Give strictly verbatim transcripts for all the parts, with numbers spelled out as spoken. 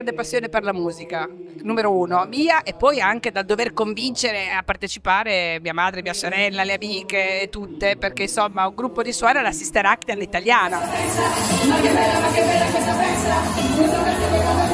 Grande passione per la musica, numero uno, mia, e poi anche dal dover convincere a partecipare mia madre, mia sorella, le amiche, tutte, perché insomma un gruppo di suore è la Sister Act all'italiana. Ma che bella, ma che bella questa festa!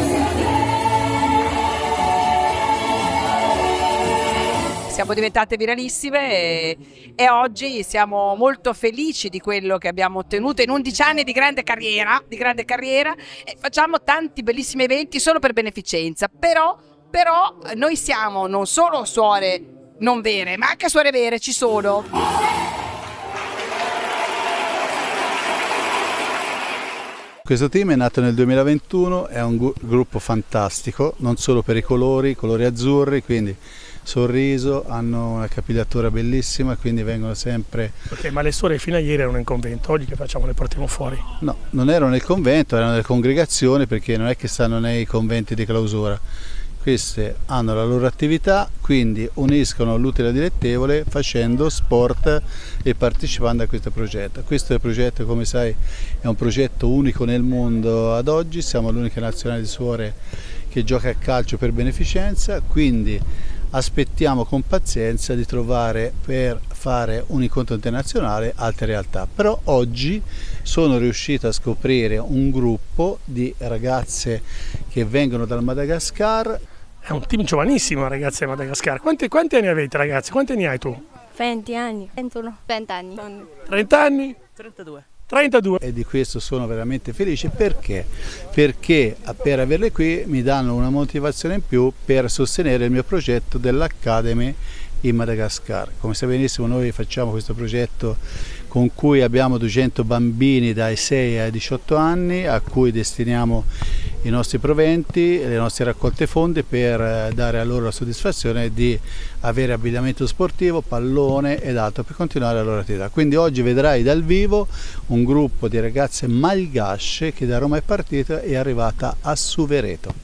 Siamo diventate viralissime e, e oggi siamo molto felici di quello che abbiamo ottenuto in undici anni di grande carriera, di grande carriera e facciamo tanti bellissimi eventi solo per beneficenza, però, però noi siamo non solo suore non vere, ma anche suore vere, ci sono. Questo team è nato nel duemilaventuno, è un gruppo fantastico, non solo per i colori, colori azzurri, quindi sorriso, hanno una capigliatura bellissima, quindi vengono sempre... Ok, ma le suore fino a ieri erano in convento, oggi che facciamo? Le portiamo fuori? No, non erano nel convento, erano nelle congregazioni, perché non è che stanno nei conventi di clausura. Queste hanno la loro attività, quindi uniscono l'utile al dilettevole facendo sport e partecipando a questo progetto. Questo è il progetto, come sai, è un progetto unico nel mondo ad oggi, siamo l'unica nazionale di suore che gioca a calcio per beneficenza, quindi aspettiamo con pazienza di trovare per fare un incontro internazionale altre realtà. Però oggi sono riuscito a scoprire un gruppo di ragazze che vengono dal Madagascar. È un team giovanissimo, ragazzi, del Madagascar. Quanti, quanti anni avete, ragazzi? Quanti anni hai tu? venti anni. ventuno. venti anni. trenta anni? trentadue. trentadue. E di questo sono veramente felice perché? Perché per averle qui mi danno una motivazione in più per sostenere il mio progetto dell'Academy in Madagascar. Come sai benissimo, noi facciamo questo progetto con cui abbiamo duecento bambini dai sei ai diciotto anni a cui destiniamo i nostri proventi, le nostre raccolte fondi per dare a loro la soddisfazione di avere abbigliamento sportivo, pallone ed altro per continuare la loro attività. Quindi oggi vedrai dal vivo un gruppo di ragazze malgasce che da Roma è partita e è arrivata a Suvereto.